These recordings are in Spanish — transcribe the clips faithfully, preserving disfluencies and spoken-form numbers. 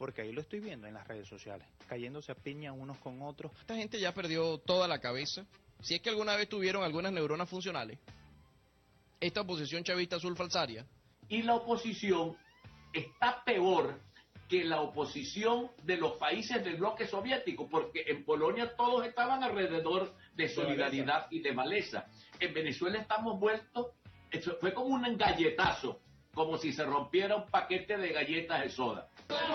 porque ahí lo estoy viendo en las redes sociales, cayéndose a piña unos con otros. Esta gente ya perdió toda la cabeza. Si es que alguna vez tuvieron algunas neuronas funcionales, esta oposición chavista azul falsaria. Y la oposición está peor que la oposición de los países del bloque soviético, porque en Polonia todos estaban alrededor de solidaridad y de maleza. En Venezuela estamos vueltos, eso fue como un galletazo, como si se rompiera un paquete de galletas de soda.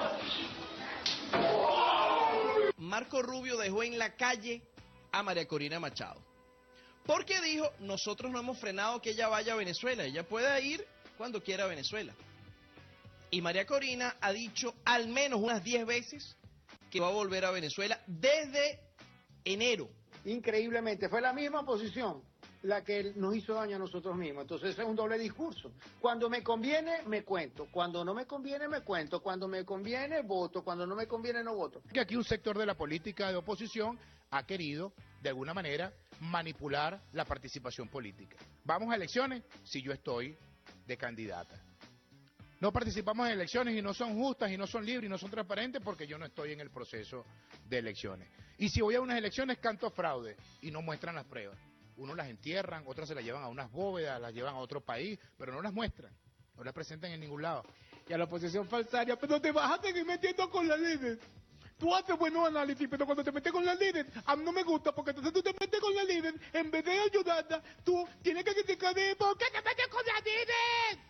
Marco Rubio dejó en la calle a María Corina Machado, porque dijo, nosotros no hemos frenado que ella vaya a Venezuela, ella puede ir cuando quiera a Venezuela. Y María Corina ha dicho al menos unas diez veces que va a volver a Venezuela desde enero. Increíblemente, fue la misma posición la que nos hizo daño a nosotros mismos. Entonces es un doble discurso. Cuando me conviene, me cuento. Cuando no me conviene, me cuento. Cuando me conviene, voto. Cuando no me conviene, no voto. Que aquí un sector de la política de oposición ha querido, de alguna manera, manipular la participación política. ¿Vamos a elecciones? Si yo estoy de candidata. No participamos en elecciones y no son justas y no son libres y no son transparentes porque yo no estoy en el proceso de elecciones. Y si voy a unas elecciones canto fraude y no muestran las pruebas. Unos las entierran, otras se las llevan a unas bóvedas, las llevan a otro país, pero no las muestran, no las presentan en ningún lado. Y a la oposición falsaria, pero te vas a seguir metiendo con la líder. Tú haces buenos análisis, pero cuando te metes con la líder, a mí no me gusta, porque entonces tú te metes con la líder, en vez de ayudarla, tú tienes que criticar de por qué te metes con la líder.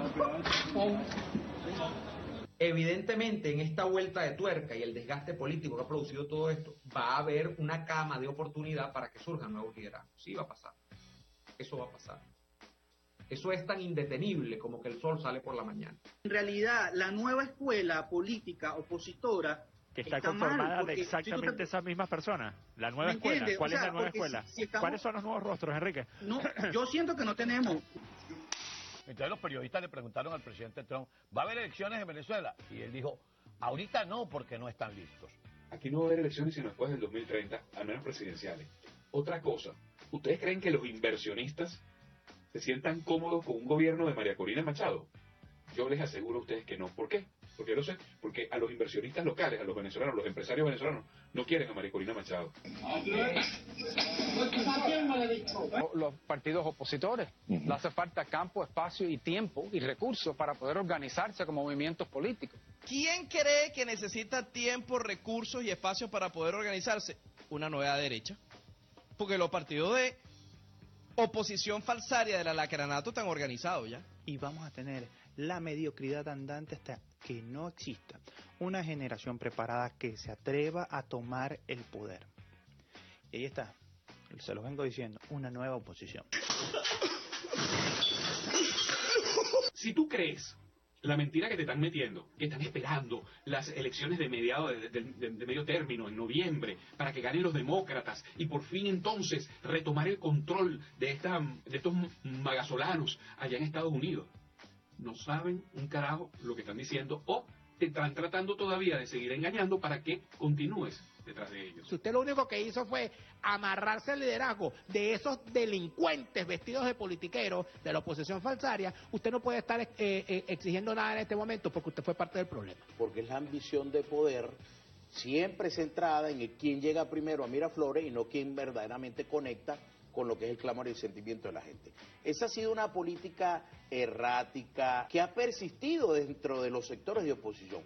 Evidentemente, en esta vuelta de tuerca y el desgaste político que ha producido todo esto, va a haber una cama de oportunidad para que surjan nuevos liderazgos. Sí va a pasar. Eso va a pasar. Eso es tan indetenible como que el sol sale por la mañana. En realidad, la nueva escuela política opositora que está, está conformada mal, de exactamente si te... esas mismas personas. La nueva ¿Me escuela. entiendes? ¿Cuál O es sea, la nueva porque escuela? Si, si estamos... ¿Cuáles son los nuevos rostros, Enrique? No, yo siento que no tenemos. Entonces los periodistas le preguntaron al presidente Trump, ¿va a haber elecciones en Venezuela? Y él dijo, ahorita no, porque no están listos. Aquí no va a haber elecciones sino después del dos mil treinta, al menos presidenciales. Otra cosa, ¿ustedes creen que los inversionistas se sientan cómodos con un gobierno de María Corina Machado? Yo les aseguro a ustedes que no. ¿Por qué? Porque yo lo sé, porque a los inversionistas locales, a los venezolanos, a los empresarios venezolanos, no quieren a María Corina Machado. Los partidos opositores, uh-huh. Le hace falta campo, espacio y tiempo y recursos para poder organizarse como movimientos políticos. ¿Quién cree que necesita tiempo, recursos y espacio para poder organizarse? Una nueva derecha. Porque los partidos de oposición falsaria del alacranato están organizados ya. Y vamos a tener la mediocridad andante hasta que no exista una generación preparada que se atreva a tomar el poder. Y ahí está, se los vengo diciendo, una nueva oposición. Si tú crees la mentira que te están metiendo, que están esperando las elecciones de mediado de, de, de, de medio término en noviembre para que ganen los demócratas y por fin entonces retomar el control de esta de estos magasolanos allá en Estados Unidos, no saben un carajo lo que están diciendo o te están tratando todavía de seguir engañando para que continúes detrás de ellos. Si usted lo único que hizo fue amarrarse al liderazgo de esos delincuentes vestidos de politiqueros de la oposición falsaria, usted no puede estar eh, eh, exigiendo nada en este momento porque usted fue parte del problema. Porque es la ambición de poder siempre centrada en el quién llega primero a Miraflores y no quién verdaderamente conecta con lo que es el clamor y el sentimiento de la gente. Esa ha sido una política errática que ha persistido dentro de los sectores de oposición.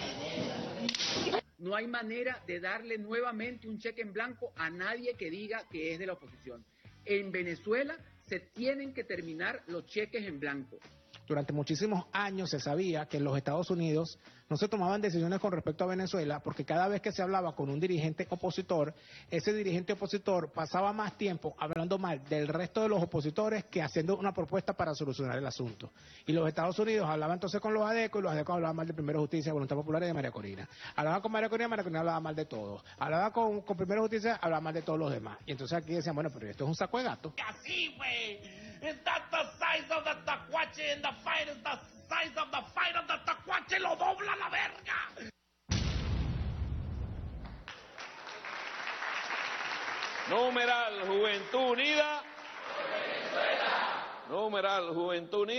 No hay manera de darle nuevamente un cheque en blanco a nadie que diga que es de la oposición. En Venezuela se tienen que terminar los cheques en blanco. Durante muchísimos años se sabía que en los Estados Unidos no se tomaban decisiones con respecto a Venezuela porque cada vez que se hablaba con un dirigente opositor, ese dirigente opositor pasaba más tiempo hablando mal del resto de los opositores que haciendo una propuesta para solucionar el asunto. Y los Estados Unidos hablaban entonces con los ADECO y los ADECO hablaban mal de Primero Justicia, Voluntad Popular y de María Corina. Hablaban con María Corina, María Corina hablaba mal de todos. Hablaban con, con Primero Justicia, hablaba mal de todos los demás. Y entonces aquí decían, bueno, pero esto es un saco de gato. Así, güey. Is that the size of the tacuache and the fight is the size of the fight of the tacuache? ¡Lo dobla la verga! Numeral Juventud Unida. Numeral Juventud Unida.